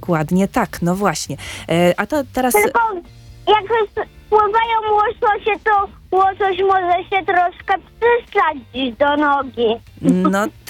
Dokładnie tak, no właśnie. A to teraz... Tylko jak pływają łososie, to łosoś może się troszkę przysadzić do nogi. No